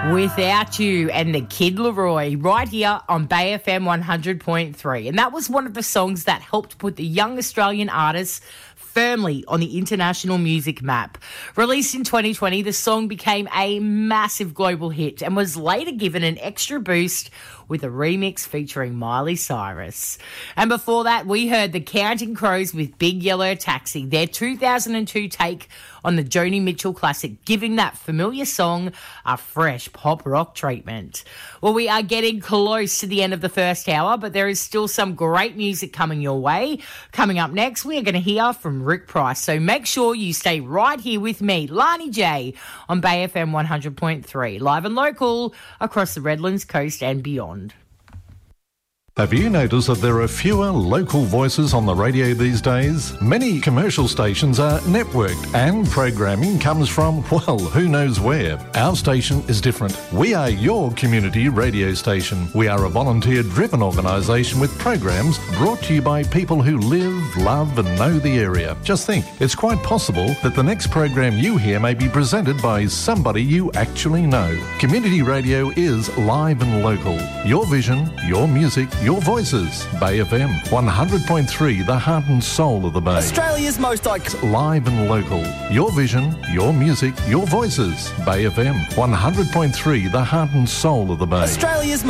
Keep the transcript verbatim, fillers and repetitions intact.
Without You and the Kid Leroy right here on Bay F M one hundred point three. And that was one of the songs that helped put the young Australian artists firmly on the international music map. Released in twenty twenty, the song became a massive global hit and was later given an extra boost with a remix featuring Miley Cyrus. And before that, we heard the Counting Crows with Big Yellow Taxi, their two thousand two take on the Joni Mitchell classic, giving that familiar song a fresh pop rock treatment. Well, we are getting close to the end of the first hour, but there is still some great music coming your way. Coming up next, we are going to hear from Rick Price. So make sure you stay right here with me, Lani J, on Bay F M one hundred point three, live and local across the Redlands coast and beyond. Have you noticed that there are fewer local voices on the radio these days? Many commercial stations are networked and programming comes from, well, who knows where. Our station is different. We are your community radio station. We are a volunteer-driven organisation with programs brought to you by people who live, love and know the area. Just think, it's quite possible that the next program you hear may be presented by somebody you actually know. Community radio is live and local. Your vision, your music, your voices. Bay F M one hundred point three, the heart and soul of the Bay. Australia's most iconic. Live and local. Your vision, your music, your voices. Bay F M one hundred point three, the heart and soul of the Bay. Australia's